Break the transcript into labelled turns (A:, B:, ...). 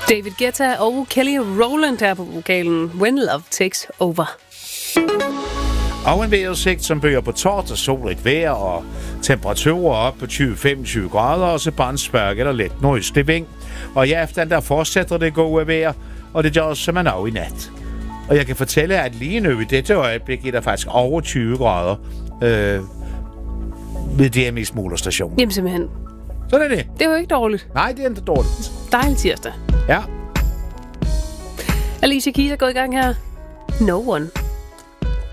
A: David Guetta og Kelly Rowland er på vokalen When Love Takes Over.
B: Og en vejrudsigt, som byder på torsdag, soligt vejr og temperaturer op på 20-25 grader, og så bare en svag eller let nordøstlig vind. Og i aften der fortsætter det gode vejr, og det gør også som man af i nat. Og jeg kan fortælle, at lige nu i dette øjeblik er der faktisk over 20 grader ved DMI's målerstation.
A: Jamen simpelthen.
B: Sådan er det.
A: Det er jo ikke dårligt.
B: Nej, det er ikke dårligt.
A: Dejlig tirsdag.
B: Ja.
A: Alicia Keys er gået i gang her. No One.